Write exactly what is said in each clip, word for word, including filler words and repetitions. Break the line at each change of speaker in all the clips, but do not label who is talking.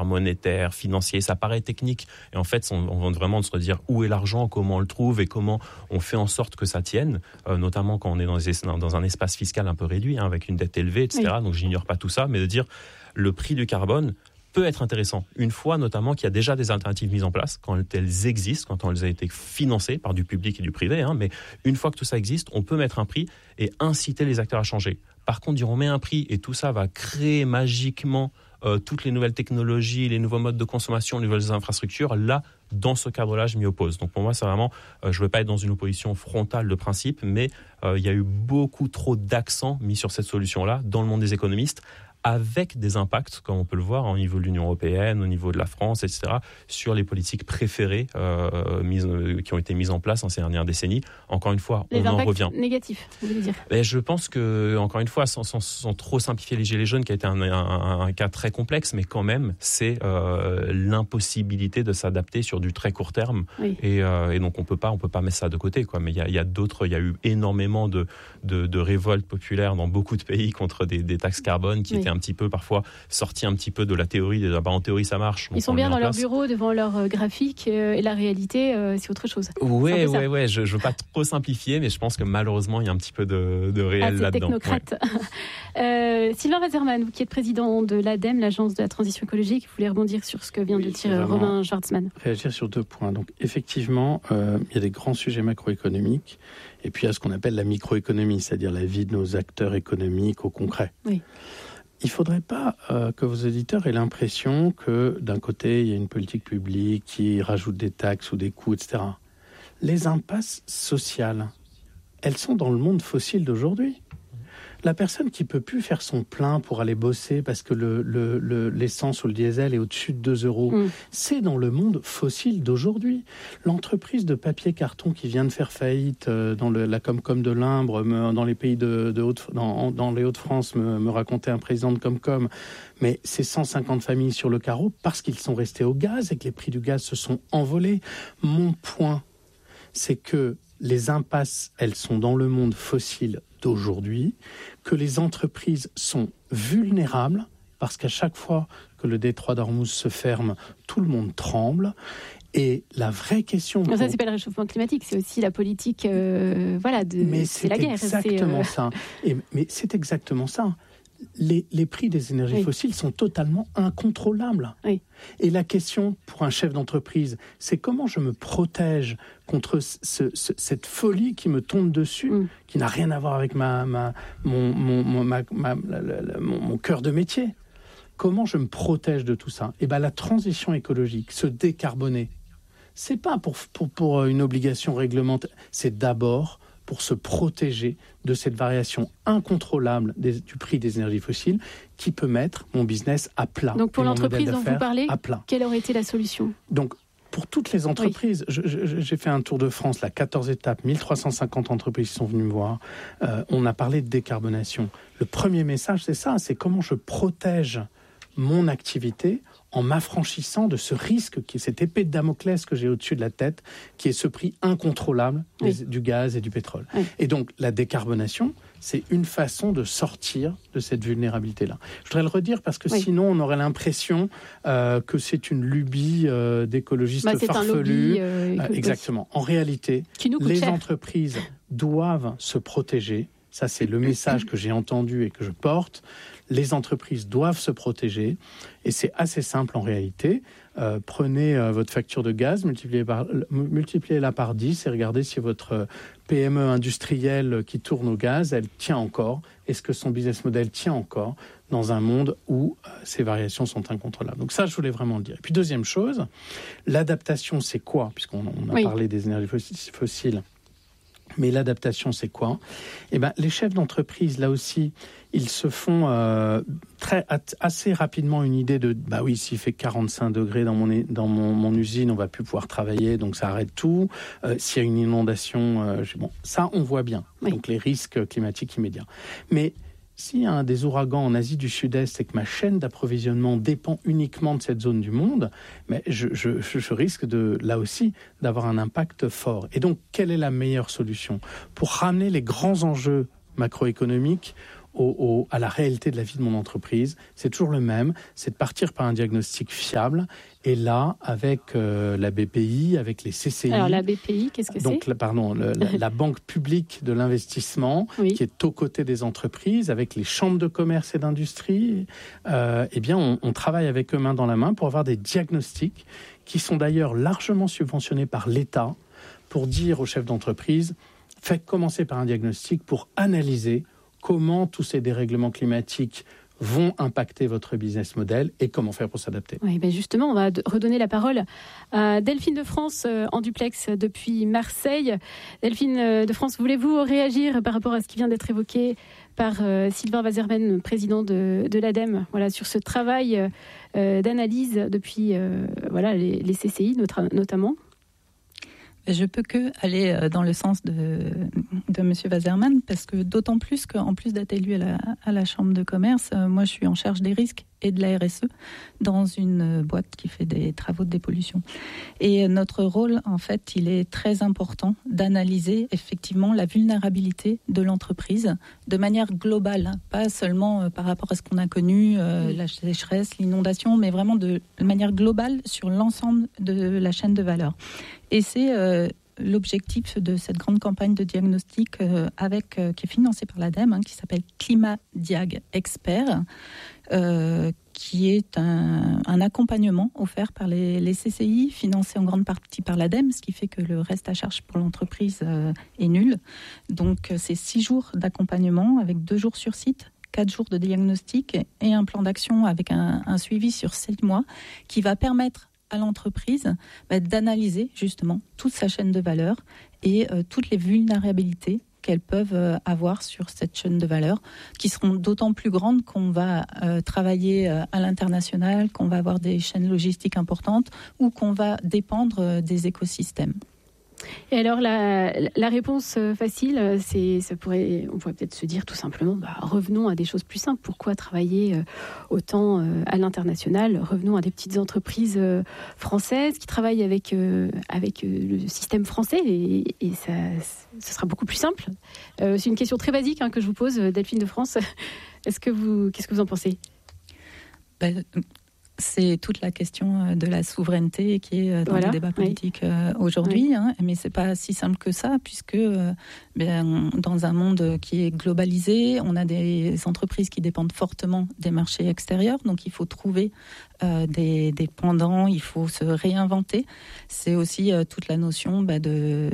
monétaire, financier. Ça paraît technique. Et en fait, on, on va vraiment se dire où est l'argent, comment on le trouve et comment on fait en sorte que ça tienne, euh, notamment quand on est dans, des, dans un espace fiscal un peu réduit, hein, avec une dette élevée, et cetera. Oui. Donc, j'ignore pas tout ça, mais de dire le prix du carbone peut être intéressant. Une fois, notamment, qu'il y a déjà des alternatives mises en place, quand elles existent, quand elles ont été financées par du public et du privé, hein, mais une fois que tout ça existe, on peut mettre un prix et inciter les acteurs à changer. Par contre, dire on met un prix et tout ça va créer magiquement euh, toutes les nouvelles technologies, les nouveaux modes de consommation, les nouvelles infrastructures, là, dans ce cadre-là, je m'y oppose. Donc pour moi, c'est vraiment, euh, je ne veux pas être dans une opposition frontale de principe, mais euh, il y a eu beaucoup trop d'accent mis sur cette solution-là dans le monde des économistes, avec des impacts, comme on peut le voir, au niveau de l'Union européenne, au niveau de la France, et cetera, sur les politiques préférées euh, mises, euh, qui ont été mises en place en ces dernières décennies. Encore une fois,
les
on en revient.
Les impacts négatifs, vous voulez dire ?
Et je pense que, encore une fois, sans, sans, sans trop simplifier les Gilets jaunes, qui a été un, un, un cas très complexe, mais quand même, c'est euh, l'impossibilité de s'adapter sur du très court terme. Oui. Et, euh, et donc, on peut pas, on peut pas mettre ça de côté, quoi. Mais il y a, y a d'autres, il y a eu énormément de, de, de révoltes populaires dans beaucoup de pays contre des, des taxes carbone qui oui. étaient un petit peu parfois sortis un petit peu de la théorie. De, bah, en théorie, ça marche.
Ils sont bien dans leur bureau, devant leur euh, graphique, euh, et la réalité, euh, c'est autre chose.
Oui, oui, oui. Je ne veux pas trop simplifier, mais je pense que malheureusement, il y a un petit peu de, de réel
ah,
là-dedans.
Technocrate. Ouais. euh, Sylvain Waserman, vous qui êtes président de l'ADEME, l'Agence de la transition écologique, vous voulez rebondir sur ce que vient oui, de dire Romain Schwartzman.
Réagir sur deux points. Donc, effectivement, euh, il y a des grands sujets macroéconomiques, et puis il y a ce qu'on appelle la microéconomie, c'est-à-dire la vie de nos acteurs économiques au concret.
Oui.
Il ne faudrait pas euh, que vos auditeurs aient l'impression que, d'un côté, il y a une politique publique qui rajoute des taxes ou des coûts, et cetera. Les impasses sociales, elles sont dans le monde fossile d'aujourd'hui. La personne qui ne peut plus faire son plein pour aller bosser parce que le, le, le, l'essence ou le diesel est au-dessus de deux euros, mmh. c'est dans le monde fossile d'aujourd'hui. L'entreprise de papier-carton qui vient de faire faillite dans le, la Comcom de Limbre, dans les pays de, de Haute, dans, dans les Hauts-de-France, me, me racontait un président de Comcom, mais c'est cent cinquante familles sur le carreau parce qu'ils sont restés au gaz et que les prix du gaz se sont envolés. Mon point, c'est que les impasses, elles sont dans le monde fossile d'aujourd'hui, que les entreprises sont vulnérables, parce qu'à chaque fois que le détroit d'Ormuz se ferme, tout le monde tremble. Et la vraie question...
Non, ça, c'est pas le réchauffement climatique, c'est aussi la politique, euh, voilà, de,
mais
c'est,
c'est
la guerre.
Exactement
c'est,
ça.
euh...
Et, mais c'est exactement ça. Les, les prix des énergies oui. fossiles sont totalement incontrôlables.
Oui.
Et la question pour un chef d'entreprise, c'est comment je me protège contre ce, ce, cette folie qui me tombe dessus, mm. qui n'a rien à voir avec ma, ma, mon, mon, mon, ma, ma, la, la, la, mon, mon cœur de métier. Comment je me protège de tout ça ? Eh ben, la transition écologique, se décarboner, c'est pas pour, pour, pour une obligation réglementaire, c'est d'abord pour se protéger de cette variation incontrôlable des, du prix des énergies fossiles qui peut mettre mon business à plat.
Donc pour l'entreprise dont vous parlez, quelle aurait été la solution ?
Donc pour toutes les entreprises, oui. je, je, j'ai fait un tour de France, là, quatorze étapes, mille trois cent cinquante entreprises sont venues me voir. Euh, on a parlé de décarbonation. Le premier message, c'est ça, c'est comment je protège mon activité en m'affranchissant de ce risque, qui est cette épée de Damoclès que j'ai au-dessus de la tête, qui est ce prix incontrôlable oui. des, du gaz et du pétrole. Oui. Et donc, la décarbonation, c'est une façon de sortir de cette vulnérabilité-là. Je voudrais le redire parce que oui. sinon, on aurait l'impression euh, que c'est une lubie euh, d'écologistes
bah, c'est
farfelus.
Un lobby, euh,
euh, exactement. En réalité, les
cher.
entreprises doivent se protéger. Ça, c'est le message que j'ai entendu et que je porte. Les entreprises doivent se protéger et c'est assez simple en réalité. Euh, prenez euh, votre facture de gaz, multipliez par, multipliez-la par dix et regardez si votre P M E industrielle qui tourne au gaz, elle tient encore. Est-ce que son business model tient encore dans un monde où euh, ces variations sont incontrôlables ? Donc ça, je voulais vraiment le dire. Et puis deuxième chose, l'adaptation, c'est quoi ? Puisqu'on on a oui. parlé des énergies fossiles. Mais l'adaptation, c'est quoi ? Eh ben, les chefs d'entreprise, là aussi, ils se font euh, très, assez rapidement une idée de « bah oui, s'il fait quarante-cinq degrés dans mon, dans mon, mon usine, on va plus pouvoir travailler, donc ça arrête tout. Euh, s'il y a une inondation, euh, bon, ça, on voit bien. Oui. Donc les risques climatiques immédiats. Mais s'il y a un des ouragans en Asie du Sud-Est et que ma chaîne d'approvisionnement dépend uniquement de cette zone du monde, mais je, je, je risque de, là aussi d'avoir un impact fort. Et donc, quelle est la meilleure solution ? Pour ramener les grands enjeux macroéconomiques au, au, à la réalité de la vie de mon entreprise. C'est toujours le même, c'est de partir par un diagnostic fiable. Et là, avec euh, la B P I, avec les C C I...
Alors la B P I, qu'est-ce que
donc,
c'est ?
Pardon, le, la, la Banque publique de l'investissement, oui. qui est aux côtés des entreprises, avec les chambres de commerce et d'industrie, euh, eh bien, on, on travaille avec eux main dans la main pour avoir des diagnostics qui sont d'ailleurs largement subventionnés par l'État pour dire aux chefs d'entreprise, faites commencer par un diagnostic pour analyser comment tous ces dérèglements climatiques vont impacter votre business model et comment faire pour s'adapter.
Oui, ben justement, on va redonner la parole à Delphine de France euh, en duplex depuis Marseille. Delphine de France, voulez-vous réagir par rapport à ce qui vient d'être évoqué par euh, Sylvain Waserman, président de, de l'ADEME, voilà, sur ce travail euh, d'analyse depuis euh, voilà, les, les C C I notre, notamment ?
Je peux que aller dans le sens de, de M. Waserman, parce que d'autant plus qu'en plus d'être élu à la, à la Chambre de commerce, moi je suis en charge des risques et de la R S E dans une boîte qui fait des travaux de dépollution. Et notre rôle, en fait, il est très important d'analyser effectivement la vulnérabilité de l'entreprise de manière globale, pas seulement par rapport à ce qu'on a connu, euh, la sécheresse, l'inondation, mais vraiment de, de manière globale sur l'ensemble de la chaîne de valeur. Et c'est euh, l'objectif de cette grande campagne de diagnostic euh, avec, euh, qui est financée par l'ADEME, hein, qui s'appelle Climat Diag Expert, euh, qui est un, un accompagnement offert par les, les C C I, financé en grande partie par l'ADEME, ce qui fait que le reste à charge pour l'entreprise euh, est nul. Donc c'est six jours d'accompagnement avec deux jours sur site, quatre jours de diagnostic et un plan d'action avec un, un suivi sur sept mois qui va permettre à l'entreprise bah, d'analyser justement toute sa chaîne de valeur et euh, toutes les vulnérabilités qu'elles peuvent euh, avoir sur cette chaîne de valeur, qui seront d'autant plus grandes qu'on va euh, travailler euh, à l'international, qu'on va avoir des chaînes logistiques importantes ou qu'on va dépendre euh, des écosystèmes.
Et alors, la, la réponse facile, c'est, ça pourrait, on pourrait peut-être se dire tout simplement, bah, revenons à des choses plus simples. Pourquoi travailler autant à l'international ? Revenons à des petites entreprises françaises qui travaillent avec, avec le système français et, et ça, ce sera beaucoup plus simple. C'est une question très basique hein, que je vous pose, Delphine de France. Est-ce que vous, qu'est-ce que vous en pensez ?
ben... C'est toute la question de la souveraineté qui est dans voilà, le débat politique oui. aujourd'hui, oui. Hein, mais c'est pas si simple que ça, puisque euh, bien, dans un monde qui est globalisé, on a des entreprises qui dépendent fortement des marchés extérieurs, donc il faut trouver euh, des, des pendants, il faut se réinventer. C'est aussi euh, toute la notion bah, de,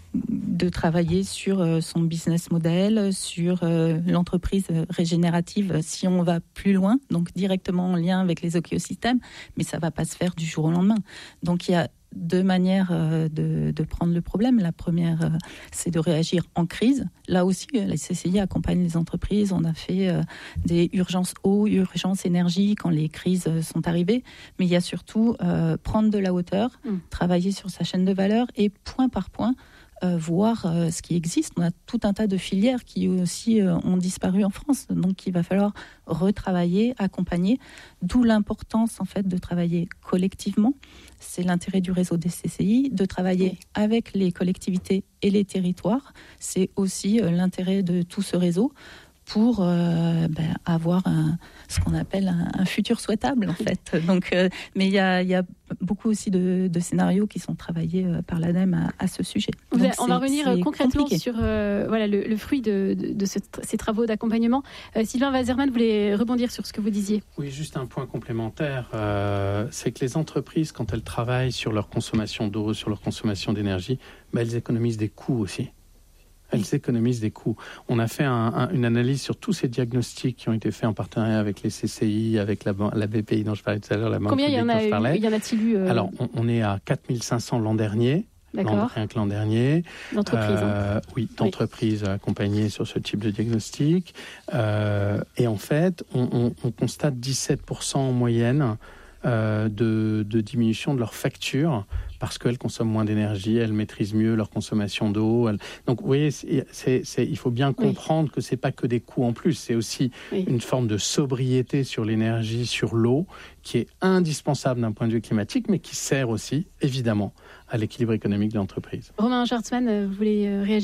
de travailler sur euh, son business model, sur euh, l'entreprise régénérative, si on va plus loin, donc directement en lien avec les écosystèmes. Mais ça ne va pas se faire du jour au lendemain. Donc il y a deux manières de, de prendre le problème. La première, c'est de réagir en crise. Là aussi, la C C I accompagne les entreprises. On a fait des urgences eau, urgences énergie quand les crises sont arrivées. Mais il y a surtout euh, prendre de la hauteur, mmh. travailler sur sa chaîne de valeur et point par point, Euh, voir euh, ce qui existe. On a tout un tas de filières qui aussi euh, ont disparu en France. Donc il va falloir retravailler, accompagner. D'où l'importance en fait de travailler collectivement. C'est l'intérêt du réseau des C C I, de travailler oui. avec les collectivités et les territoires. C'est aussi euh, l'intérêt de tout ce réseau pour euh, ben, avoir un, ce qu'on appelle un, un futur souhaitable en fait. Donc, euh, mais il y a, y a beaucoup aussi de, de scénarios qui sont travaillés euh, par l'ADEME à, à ce sujet.
Donc, on va revenir concrètement compliqué. sur euh, voilà, le, le fruit de, de, de ce, ces travaux d'accompagnement. Euh, Sylvain Waserman voulait rebondir sur ce que vous disiez.
Oui, juste un point complémentaire. Euh, c'est que les entreprises, quand elles travaillent sur leur consommation d'eau, sur leur consommation d'énergie, ben, elles économisent des coûts aussi. Elles économisent des coûts. On a fait un, un, une analyse sur tous ces diagnostics qui ont été faits en partenariat avec les C C I, avec la, la B P I dont je parlais tout à l'heure, la banque
Combien
publique dont je parlais.
Combien y en a-t-il eu euh...
Alors, on, on est à quatre mille cinq cents l'an dernier.
D'accord.
Rien que l'an dernier.
D'entreprises.
Euh, oui, d'entreprises oui. accompagnées sur ce type de diagnostic. Euh, et en fait, on, on, on constate dix-sept pour cent en moyenne euh, de, de diminution de leur facture parce qu'elles consomment moins d'énergie, elles maîtrisent mieux leur consommation d'eau. Elles... Donc, vous voyez, c'est, c'est, c'est, il faut bien comprendre oui. que ce n'est pas que des coûts en plus, c'est aussi oui. une forme de sobriété sur l'énergie, sur l'eau, qui est indispensable d'un point de vue climatique, mais qui sert aussi, évidemment, à l'équilibre économique de l'entreprise.
Romain Schwartzmann, vous voulez réagir peut-être ?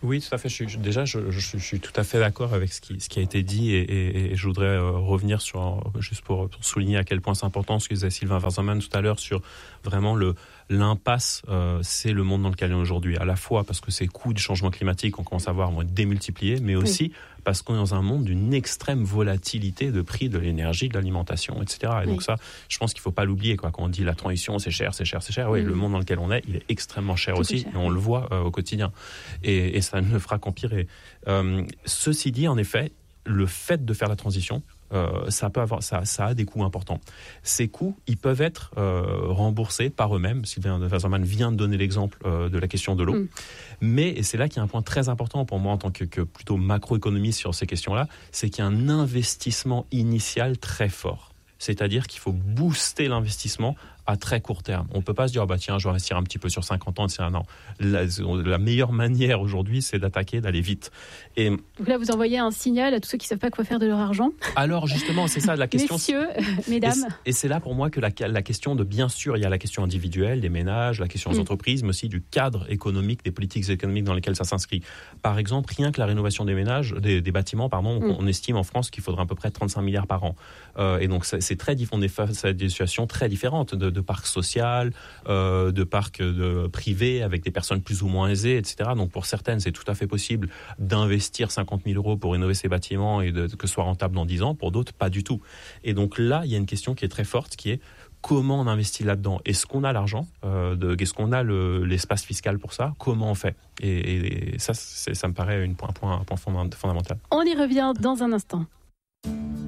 Oui, tout à fait. Je suis, déjà, je, je, je suis tout à fait d'accord avec ce qui, ce qui a été dit et, et, et je voudrais euh, revenir sur, juste pour, pour souligner à quel point c'est important ce que disait Sylvain Warzmann tout à l'heure sur vraiment le, l'impasse, euh, c'est le monde dans lequel on est aujourd'hui. À la fois parce que ces coûts du changement climatique, on commence à voir, vont être démultipliés, mais aussi oui. parce qu'on est dans un monde d'une extrême volatilité de prix de l'énergie, de l'alimentation, et cetera. Et oui. donc ça, je pense qu'il ne faut pas l'oublier, quoi. Quand on dit la transition, c'est cher, c'est cher, c'est cher. Oui, oui. le monde dans lequel on est, il est extrêmement cher Tout aussi, cher. Et on le voit euh, au quotidien. Et, et ça ne fera qu'empirer. Euh, ceci dit, en effet, le fait de faire la transition, Euh, ça peut avoir, ça, ça a des coûts importants. Ces coûts, ils peuvent être euh, remboursés par eux-mêmes. Sylvain Warzmann vient de donner l'exemple euh, de la question de l'eau. Mm. Mais, et c'est là qu'il y a un point très important pour moi en tant que, que plutôt macroéconomiste sur ces questions-là, c'est qu'il y a un investissement initial très fort. C'est-à-dire qu'il faut booster l'investissement à très court terme. On ne peut pas se dire, oh bah tiens, je vais investir un petit peu sur cinquante ans, et cetera. Non, la, la meilleure manière aujourd'hui, c'est d'attaquer, d'aller vite. Et
donc là, vous envoyez un signal à tous ceux qui ne savent pas quoi faire de leur argent.
Alors justement, c'est ça la question.
Messieurs, mesdames.
Et c'est, et c'est là pour moi que la, la question de, bien sûr, il y a la question individuelle, des ménages, la question des mmh. entreprises, mais aussi du cadre économique, des politiques économiques dans lesquelles ça s'inscrit. Par exemple, rien que la rénovation des ménages, des, des bâtiments, pardon, mmh. on estime en France qu'il faudra à peu près trente-cinq milliards par an. Euh, et donc c'est, c'est très, on est face à des situations très différentes de, de parcs social, euh, de parcs de, privés avec des personnes plus ou moins aisées, et cetera. Donc pour certaines, c'est tout à fait possible d'investir cinquante mille euros pour rénover ces bâtiments et de, que ce soit rentable dans dix ans. Pour d'autres, pas du tout. Et donc là, il y a une question qui est très forte, qui est comment on investit là-dedans ? Est-ce qu'on a l'argent euh, de, Est-ce qu'on a le, l'espace fiscal pour ça ? Comment on fait ? et, et, et ça, c'est, ça me paraît une, un point, un point fondamental.
On y revient dans un instant.